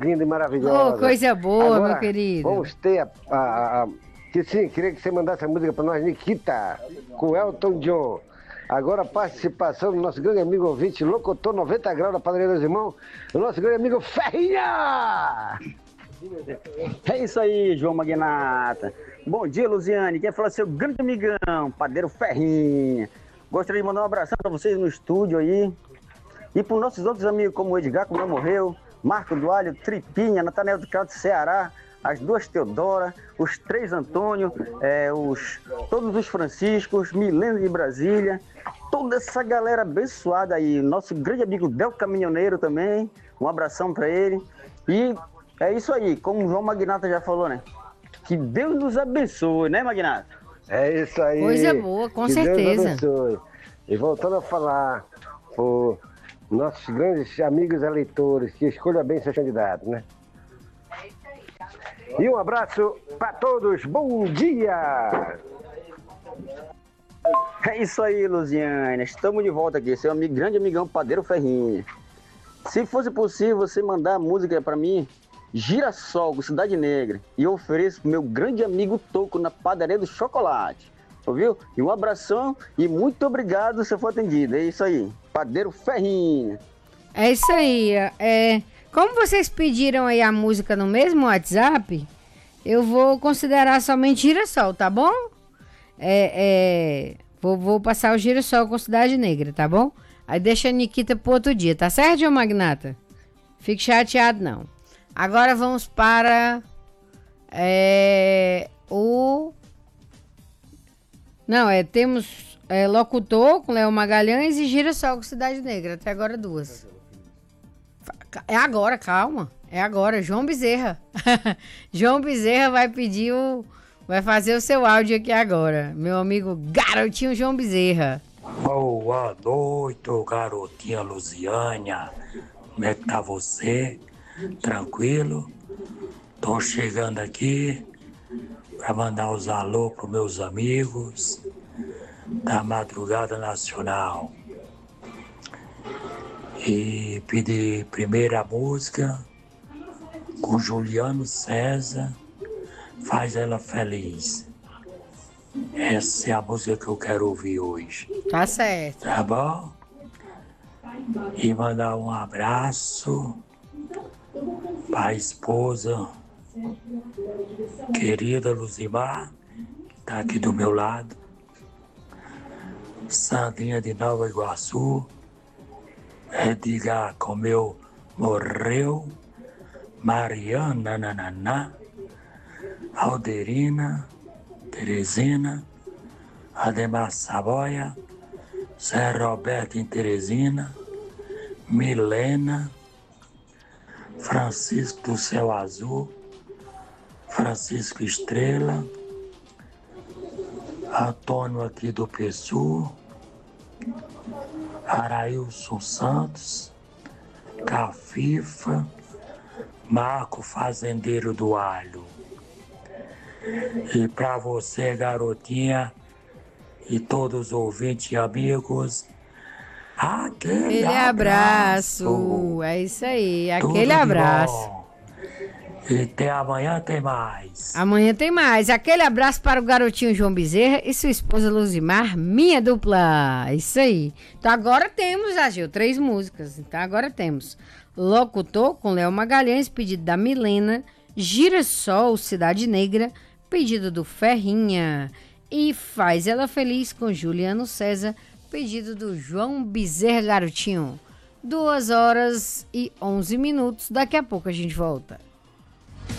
linda e maravilhosa. Oh, coisa boa, Agora, meu querido. vamos ter que sim, queria que você mandasse a música para nós, Nikita, com Elton John. Agora a participação do nosso grande amigo ouvinte, locutor 90 graus da Padaria dos Irmãos, o nosso grande amigo Ferrinha! É isso aí, João Magnata. Bom dia, Luziane. Quem fala é seu grande amigão, padeiro Ferrinha. Gostaria de mandar um abração para vocês no estúdio aí. E para os nossos outros amigos, como o Edgar, como não morreu, Marco do Alho, Tripinha, Natanael do Canto, Ceará, as duas Teodora, os três Antônio, todos os Franciscos, Milena de Brasília, toda essa galera abençoada aí. Nosso grande amigo Del Caminhoneiro também, um abração para ele. E é isso aí, como o João Magnata já falou, né? Que Deus nos abençoe, né, Magnata? É isso aí. Coisa boa, com que certeza. Deus abençoe. E voltando a falar, por nossos grandes amigos eleitores, que escolham bem seus candidatos, né? E um abraço para todos, bom dia! É isso aí, Luziane. Estamos de volta aqui, seu amigo, grande amigão Padeiro Ferrinha. Se fosse possível você mandar a música para mim, Girassol, Cidade Negra, e eu ofereço pro meu grande amigo Toco na Padaria do Chocolate. Ouviu? E um abração e muito obrigado se for atendido. É isso aí, Padeiro Ferrinha. É isso aí. Como vocês pediram aí a música no mesmo WhatsApp, eu vou considerar somente Girassol, tá bom? Vou passar o Girassol com Cidade Negra, tá bom? Aí deixa a Nikita pro outro dia, tá certo, João Magnata? Fique chateado, não. Agora vamos para temos Locutor com Léo Magalhães e Girassol com Cidade Negra. Até agora duas. É agora, calma. É agora, João Bezerra. João Bezerra vai fazer o seu áudio aqui agora. Meu amigo garotinho João Bezerra. Boa noite, garotinha Luziânia. Como é que tá você? Tranquilo? Tô chegando aqui para mandar os alô pros meus amigos da Madrugada Nacional. E pedir primeira música com Juliano César, Faz Ela Feliz. Essa é a música que eu quero ouvir hoje. Tá certo. Tá bom? E mandar um abraço para a esposa querida Luzimar, que tá aqui do meu lado, Sandrinha de Nova Iguaçu, Edgar Comeu morreu, Mariana Nananá, Alderina, Teresina, Ademar Saboia, Zé Roberto em Teresina, Milena, Francisco do Céu Azul, Francisco Estrela, Antônio aqui do Pessu, Arailson Santos, Cafifa, Marco Fazendeiro do Alho. E para você, garotinha, e todos os ouvintes e amigos, aquele abraço. É isso aí, Tudo aquele de abraço. bom. E até amanhã tem mais. Amanhã tem mais. Aquele abraço para o garotinho João Bezerra e sua esposa Luzimar, minha dupla. Isso aí. Então agora temos, Agil, 3 músicas. Então agora temos Locutor com Léo Magalhães, pedido da Milena, Girassol, Cidade Negra, pedido do Ferrinha, e Faz Ela Feliz com Juliano César, pedido do João Bezerra, garotinho. 2h11. Daqui a pouco a gente volta.